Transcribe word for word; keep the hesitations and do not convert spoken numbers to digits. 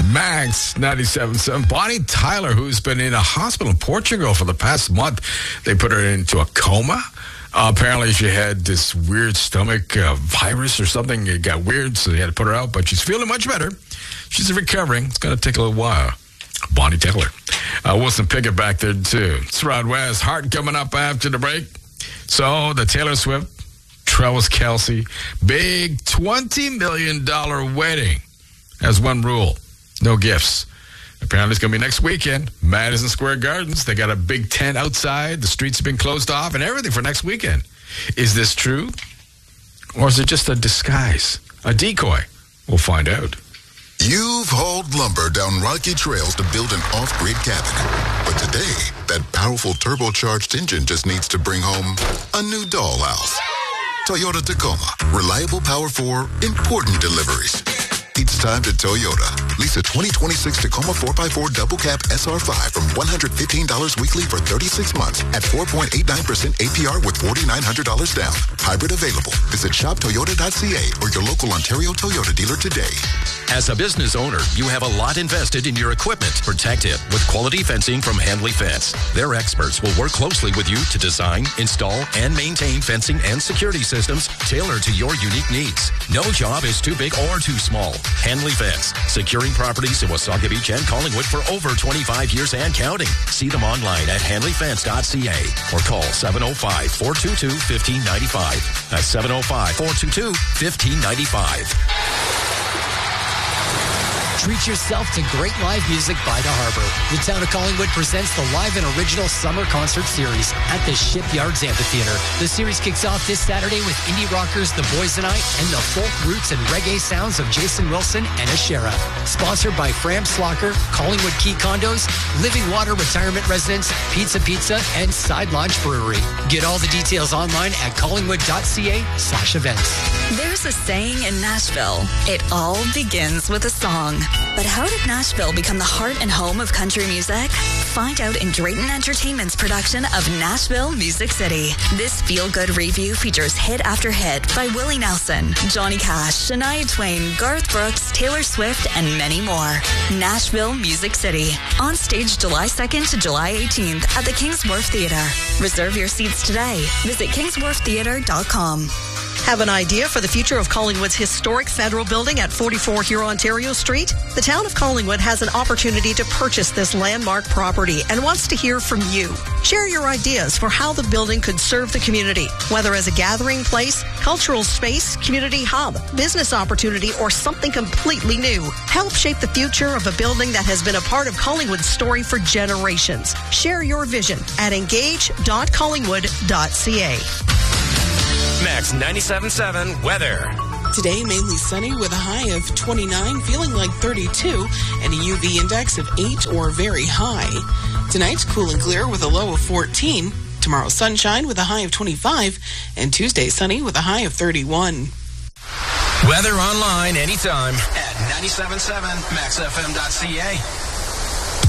Max ninety-seven point seven. Bonnie Tyler, who's been in a hospital in Portugal for the past month. They put her into a coma. Uh, apparently, she had this weird stomach uh, virus or something. It got weird, so they had to put her out. But she's feeling much better. She's recovering. It's going to take a little while. Bonnie Tyler. Uh, Wilson Pickett back there, too. It's Rod West. Hart coming up after the break. So, the Taylor Swift, Travis Kelce, big twenty million dollars wedding has one rule. No gifts. Apparently, it's going to be next weekend. Madison Square Gardens. They got a big tent outside. The streets have been closed off and everything for next weekend. Is this true? Or is it just a disguise? A decoy? We'll find out. You've hauled lumber down rocky trails to build an off-grid cabin. But today, that powerful turbocharged engine just needs to bring home a new dollhouse. Toyota Tacoma. Reliable power for important deliveries. It's time to Toyota. Lease a twenty twenty-six Tacoma four by four Double Cab S R five from one hundred fifteen dollars weekly for thirty-six months at four point eight nine percent A P R with four thousand nine hundred dollars down. Hybrid available. Visit shop toyota dot c a or your local Ontario Toyota dealer today. As a business owner, you have a lot invested in your equipment. Protect it with quality fencing from Handley Fence. Their experts will work closely with you to design, install, and maintain fencing and security systems tailored to your unique needs. No job is too big or too small. Handley Fence, securing properties in Wasaga Beach and Collingwood for over twenty-five years and counting. See them online at handley fence dot c a or call seven oh five, four two two, one five nine five. That's seven oh five, four two two, one five nine five. Treat yourself to great live music by the harbor. The town of Collingwood presents the live and original summer concert series at the Shipyards Amphitheater. The series kicks off this Saturday with indie rockers The Boys and I and the folk roots and reggae sounds of Jason Wilson and Ashera. Sponsored by Fram Slocker, Collingwood Key Condos, Living Water Retirement Residence, Pizza Pizza, and Side Launch Brewery. Get all the details online at collingwood dot c a slash events. There's a saying in Nashville, it all begins with a song. But how did Nashville become the heart and home of country music? Find out in Drayton Entertainment's production of Nashville Music City. This feel-good review features hit after hit by Willie Nelson, Johnny Cash, Shania Twain, Garth Brooks, Taylor Swift, and many more. Nashville Music City. On stage July second to July eighteenth at the Kings Wharf Theatre. Reserve your seats today. Visit kings wharf theatre dot com. Have an idea for the future of Collingwood's historic federal building at forty-four Huron Ontario Street? The town of Collingwood has an opportunity to purchase this landmark property and wants to hear from you. Share your ideas for how the building could serve the community, whether as a gathering place, cultural space, community hub, business opportunity, or something completely new. Help shape the future of a building that has been a part of Collingwood's story for generations. Share your vision at engage dot collingwood dot c a. Max ninety-seven point seven weather. Today, mainly sunny with a high of twenty-nine, feeling like thirty-two, and a U V index of eight or very high. Tonight, cool and clear with a low of fourteen. Tomorrow, sunshine with a high of twenty-five, and Tuesday, sunny with a high of thirty-one. Weather online anytime at ninety-seven point seven max f m dot c a.